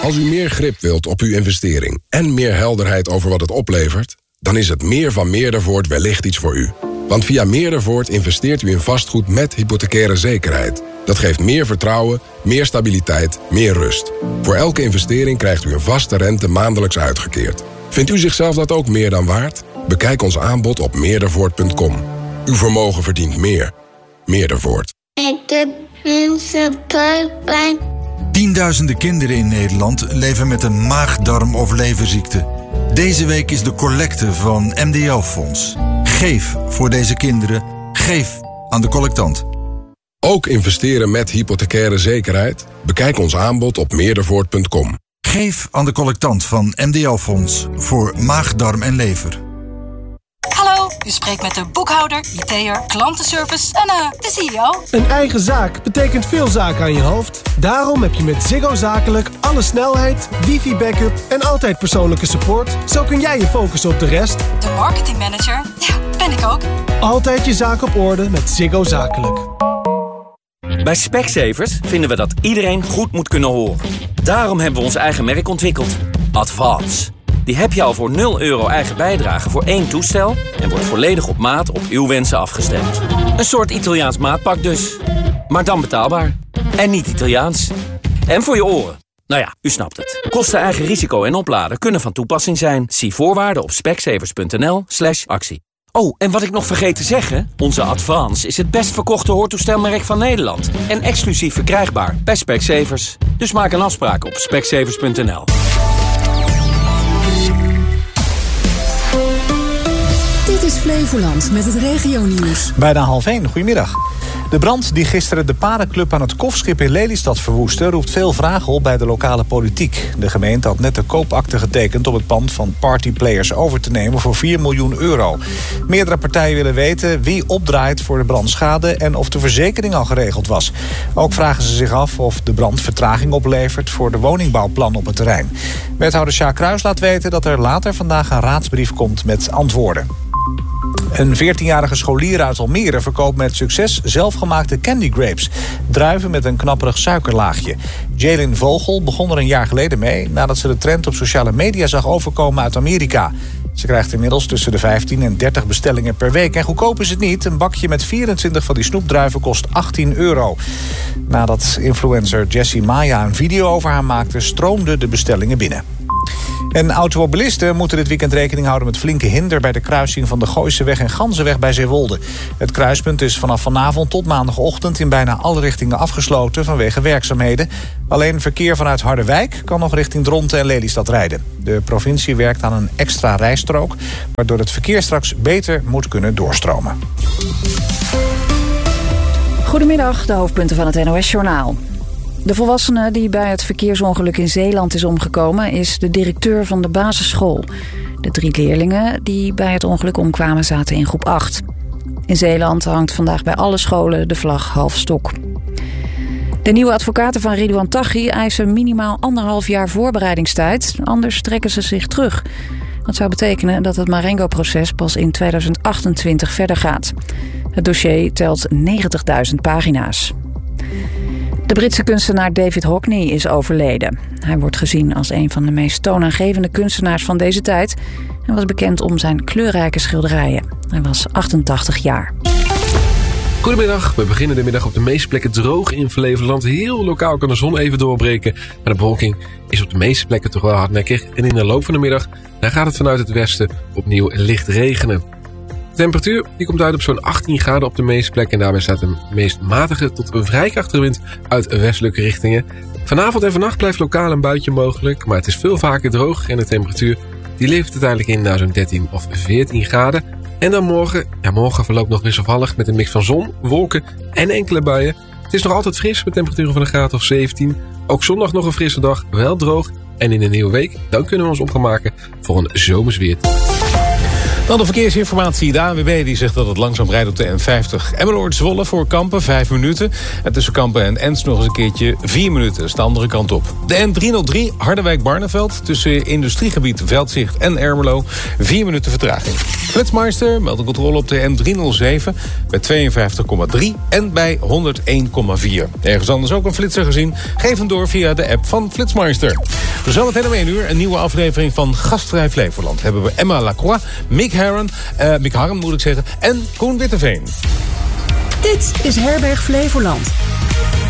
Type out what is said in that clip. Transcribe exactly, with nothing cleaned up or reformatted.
Als u meer grip wilt op uw investering en meer helderheid over wat het oplevert, dan is het meer van Meerdervoort wellicht iets voor u. Want via Meerdervoort investeert u in vastgoed met hypothecaire zekerheid. Dat geeft meer vertrouwen, meer stabiliteit, meer rust. Voor elke investering krijgt u een vaste rente maandelijks uitgekeerd. Vindt u zichzelf dat ook meer dan waard? Bekijk ons aanbod op meerdervoort punt com. Uw vermogen verdient meer. Meerdervoort. Ik heb mensen buikpijn. Tienduizenden kinderen in Nederland leven met een maag-darm- of leverziekte. Deze week is de collecte van M D O-fonds. Geef voor deze kinderen. Geef aan de collectant. Ook investeren met hypothecaire zekerheid? Bekijk ons aanbod op meerdervoort punt com. Geef aan de collectant van M D O-fonds voor maag, darm en lever. Hallo, u spreekt met de boekhouder, I T'er, klantenservice en uh, de C E O. Een eigen zaak betekent veel zaken aan je hoofd. Daarom heb je met Ziggo Zakelijk alle snelheid, wifi-backup en altijd persoonlijke support. Zo kun jij je focussen op de rest. De marketingmanager, ja, ben ik ook. Altijd je zaak op orde met Ziggo Zakelijk. Bij Specsavers vinden we dat iedereen goed moet kunnen horen. Daarom hebben we ons eigen merk ontwikkeld. Advance. Die heb je al voor nul euro eigen bijdrage voor één toestel en wordt volledig op maat op uw wensen afgestemd. Een soort Italiaans maatpak dus. Maar dan betaalbaar. En niet Italiaans. En voor je oren. Nou ja, u snapt het. Kosten, eigen risico en opladen kunnen van toepassing zijn. Zie voorwaarden op specsavers.nl slash actie. Oh, en wat ik nog vergeet te zeggen, onze Advance is het best verkochte hoortoestelmerk van Nederland. En exclusief verkrijgbaar bij Specsavers. Dus maak een afspraak op specsavers punt n l. Dit is Flevoland met het regionieuws. Bijna half één, goedemiddag. De brand die gisteren de paardenclub aan het Kofschip in Lelystad verwoestte roept veel vragen op bij de lokale politiek. De gemeente had net de koopakte getekend om het pand van partyplayers over te nemen voor vier miljoen euro. Meerdere partijen willen weten wie opdraait voor de brandschade en of de verzekering al geregeld was. Ook vragen ze zich af of de brand vertraging oplevert voor de woningbouwplannen op het terrein. Wethouder Sjaak Kruis laat weten dat er later vandaag een raadsbrief komt met antwoorden. Een veertienjarige scholier uit Almere verkoopt met succes zelfgemaakte candy grapes. Druiven met een knapperig suikerlaagje. Jalen Vogel begon er een jaar geleden mee nadat ze de trend op sociale media zag overkomen uit Amerika. Ze krijgt inmiddels tussen de vijftien en dertig bestellingen per week. En goedkoop is het niet. Een bakje met vierentwintig van die snoepdruiven kost achttien euro. Nadat influencer Jessie Maya een video over haar maakte, stroomden de bestellingen binnen. En automobilisten moeten dit weekend rekening houden met flinke hinder bij de kruising van de Gooiseweg en Ganzenweg bij Zeewolde. Het kruispunt is vanaf vanavond tot maandagochtend in bijna alle richtingen afgesloten vanwege werkzaamheden. Alleen verkeer vanuit Harderwijk kan nog richting Dronten en Lelystad rijden. De provincie werkt aan een extra rijstrook, waardoor het verkeer straks beter moet kunnen doorstromen. Goedemiddag, de hoofdpunten van het N O S-journaal. De volwassene die bij het verkeersongeluk in Zeeland is omgekomen is de directeur van de basisschool. De drie leerlingen die bij het ongeluk omkwamen zaten in groep acht. In Zeeland hangt vandaag bij alle scholen de vlag half stok. De nieuwe advocaten van Ridouan Taghi eisen minimaal anderhalf jaar voorbereidingstijd. Anders trekken ze zich terug. Dat zou betekenen dat het Marengo-proces pas in tweeduizend achtentwintig verder gaat. Het dossier telt negentigduizend pagina's. De Britse kunstenaar David Hockney is overleden. Hij wordt gezien als een van de meest toonaangevende kunstenaars van deze tijd en was bekend om zijn kleurrijke schilderijen. Hij was achtentachtig jaar. Goedemiddag, we beginnen de middag op de meeste plekken droog in Flevoland. Heel lokaal kan de zon even doorbreken, maar de bewolking is op de meeste plekken toch wel hardnekkig. En in de loop van de middag dan gaat het vanuit het westen opnieuw licht regenen. De temperatuur die komt uit op zo'n achttien graden op de meeste plekken. En daarbij staat een meest matige tot een vrij krachtige wind uit westelijke richtingen. Vanavond en vannacht blijft lokaal een buitje mogelijk. Maar het is veel vaker droog en de temperatuur die levert uiteindelijk in naar zo'n dertien of veertien graden. En dan morgen, ja morgen verloopt nog wisselvallig met een mix van zon, wolken en enkele buien. Het is nog altijd fris met temperaturen van een graad of zeventien. Ook zondag nog een frisse dag, wel droog. En in de nieuwe week, dan kunnen we ons op gaan maken voor een zomers weer. Dan de verkeersinformatie. De A N W B die zegt dat het langzaam rijdt op de N vijftig. Emmeloord-Zwolle voor Kampen, vijf minuten. En tussen Kampen en Ens nog eens een keertje vier minuten. Dat is de andere kant op. De N driehonderddrie Harderwijk-Barneveld tussen industriegebied Veldzicht en Ermelo. vier minuten vertraging. Flitsmeister meldt een controle op de N driehonderdzeven bij tweeënvijftig komma drie en bij honderdéén komma vier. Ergens anders ook een flitser gezien? Geef hem door via de app van Flitsmeister. Zometeen om één uur een nieuwe aflevering van Gastvrij Flevoland. Hebben we Emma Lacroix, Mick Harren, uh, Mick Harren moet ik zeggen, en Koen Witteveen. Dit is Herberg Flevoland.